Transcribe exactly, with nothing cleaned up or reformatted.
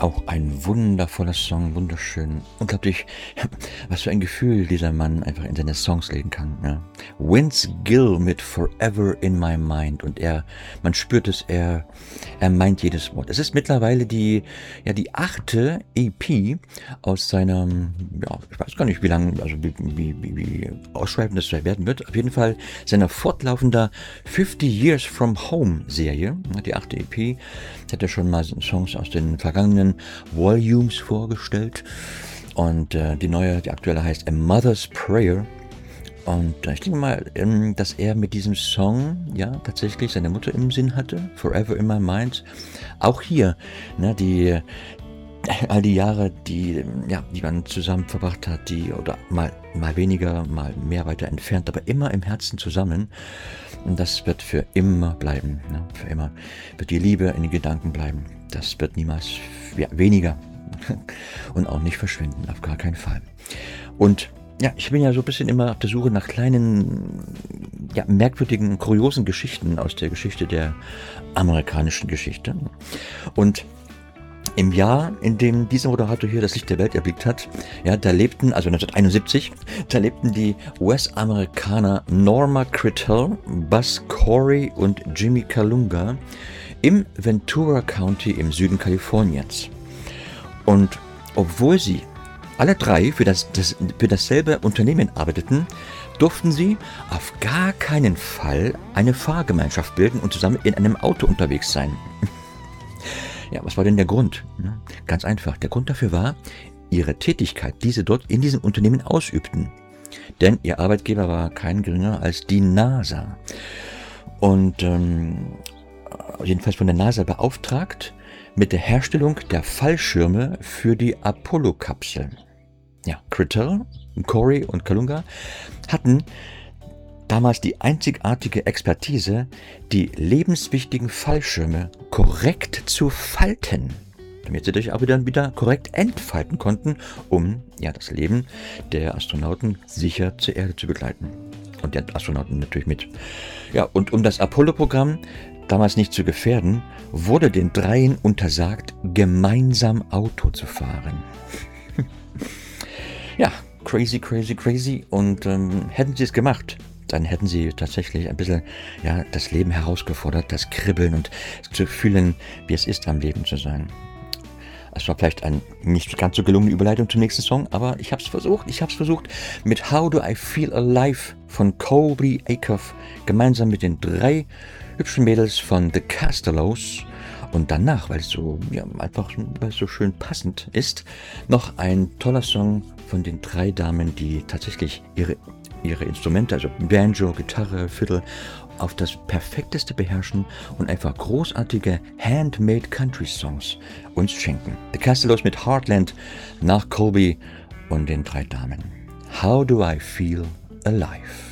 Auch ein wundervoller Song, wunderschön. Unglaublich, was für ein Gefühl dieser Mann einfach in seine Songs legen kann. Ja. Vince Gill mit Forever in My Mind. Und er, man spürt es, er, er meint jedes Wort. Es ist mittlerweile die, ja, die achte E P aus seinem, ja, ich weiß gar nicht, wie lange, also wie, wie, wie, wie ausschreibend das werden wird. Auf jeden Fall seiner fortlaufender fifty Years from Home Serie. Die achte E P. Ich hatte schon mal Songs aus den vergangenen Volumes vorgestellt. Und äh, die neue, die aktuelle heißt A Mother's Prayer. Und äh, ich denke mal, ähm, dass er mit diesem Song ja tatsächlich seine Mutter im Sinn hatte. Forever in My Mind. Auch hier, ne, die all die Jahre, die, ja, die man zusammen verbracht hat, die oder mal, mal weniger, mal mehr weiter entfernt, aber immer im Herzen zusammen. Und das wird für immer bleiben. Ne? Für immer wird die Liebe in den Gedanken bleiben. Das wird niemals ja, weniger und auch nicht verschwinden, auf gar keinen Fall. Und ja, ich bin ja so ein bisschen immer auf der Suche nach kleinen, ja, merkwürdigen, kuriosen Geschichten aus der Geschichte der amerikanischen Geschichte. Und im Jahr, in dem dieser Moderator hier das Licht der Welt erblickt hat, ja, da lebten, also neunzehnhunderteinundsiebzig, da lebten die U S-Amerikaner Norma Crittell, Buzz Corey und Jimmy Kalunga im Ventura County im Süden Kaliforniens. Und obwohl sie alle drei für, das, das, für dasselbe Unternehmen arbeiteten, durften sie auf gar keinen Fall eine Fahrgemeinschaft bilden und zusammen in einem Auto unterwegs sein. Ja, was war denn der Grund? Ganz einfach. Der Grund dafür war ihre Tätigkeit, die sie dort in diesem Unternehmen ausübten. Denn ihr Arbeitgeber war kein geringer als die NASA. Und ähm, jedenfalls von der NASA beauftragt mit der Herstellung der Fallschirme für die Apollo-Kapsel. Ja, Crittell, Corey und Kalunga hatten damals die einzigartige Expertise, die lebenswichtigen Fallschirme korrekt zu falten, damit sie sich aber dann wieder korrekt entfalten konnten, um ja das Leben der Astronauten sicher zur Erde zu begleiten. Und der Astronauten natürlich mit. Ja, und um das Apollo-Programm damals nicht zu gefährden, wurde den Dreien untersagt, gemeinsam Auto zu fahren. Ja, crazy, crazy, crazy. Und ähm, hätten sie es gemacht, dann hätten sie tatsächlich ein bisschen ja, das Leben herausgefordert, das Kribbeln und zu fühlen, wie es ist, am Leben zu sein. Es war vielleicht eine nicht ganz so gelungene Überleitung zum nächsten Song, aber ich habe es versucht. Ich habe es versucht mit How Do I Feel Alive von Colby Acuff, gemeinsam mit den drei hübschen Mädels von The Castellows. Und danach, weil es so ja, einfach weil es so schön passend ist, noch ein toller Song von den drei Damen, die tatsächlich ihre ihre Instrumente, also Banjo, Gitarre, Fiddle, auf das perfekteste beherrschen und einfach großartige Handmade Country Songs uns schenken. The Castellows mit Heartland nach Colby und den drei Damen. How Do I Feel Alive?